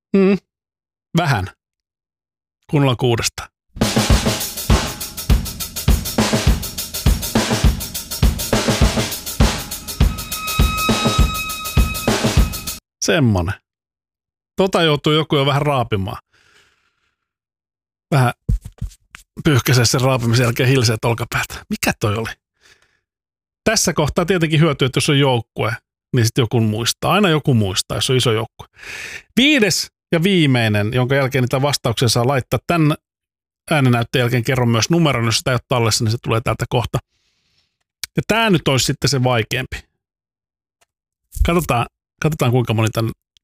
Vähän. Kuunnellaan 6. Semmonen. Joutuu joku jo vähän raapimaan. Vähän pyyhkäisee sen raapimisen jälkeen hilseet olkapäät. Mikä toi oli? Tässä kohtaa tietenkin hyötyy, että jos on joukkue, niin sitten joku muistaa. Aina joku muistaa, jos on iso joukkue. 5. ja viimeinen, jonka jälkeen niitä vastauksia saa laittaa. Tämän äänenäytteen jälkeen kerron myös numeron, jos sitä ei ole tallessa, niin se tulee täältä kohta. Ja tämä nyt olisi sitten se vaikeampi. Katsotaan kuinka moni tämän